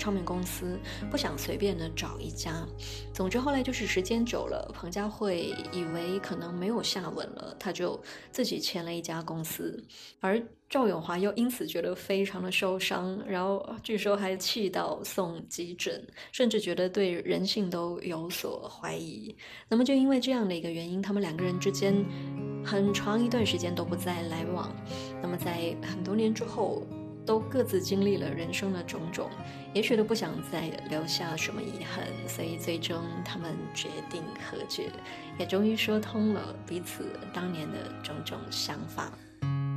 唱片公司，不想随便的找一家。总之后来就是时间久了，彭佳慧以为可能没有下文了，他就自己签了一家公司，而赵咏华又因此觉得非常的受伤，然后据说还气到送急诊，甚至觉得对人性都有所怀疑。那么就因为这样的一个原因，他们两个人之间很长一段时间都不再来往。那么在很多年之后，都各自经历了人生的种种，也许都不想再留下什么遗憾，所以最终他们决定和解，也终于说通了彼此当年的种种想法。